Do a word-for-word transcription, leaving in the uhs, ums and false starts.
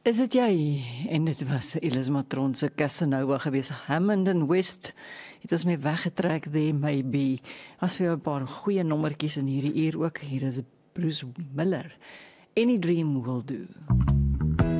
Is dit jy? En dit was Elis Matron se Casanova gewees. Hammond and West het ons mee weggetrek, There May Be. As vir jou 'n paar goeie nommertjies in hierdie uur ook. Hier is Bruce Miller. Any Dream Will Do.